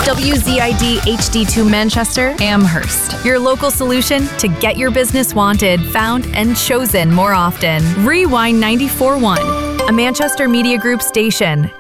WZID HD2 Manchester, Amherst. Your local solution to get your business wanted, found, and chosen more often. Rewind 94.1, a Manchester Media Group station.